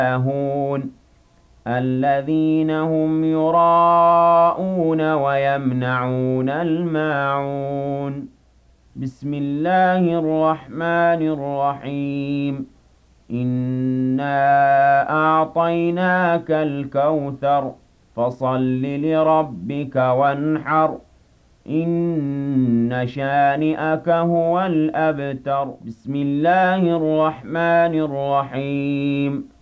يَتَّقُونَ الَّذِينَ هُمْ يُرَاءُونَ وَيَمْنَعُونَ الْمَاعُونَ بسم الله الرحمن الرحيم إِنَّا أَعْطَيْنَاكَ الْكَوْثَرَ فَصَلِّ لِرَبِّكَ وَانْحَرْ إِنَّ شَانِئَكَ هُوَ الْأَبْتَرُ بسم الله الرحمن الرحيم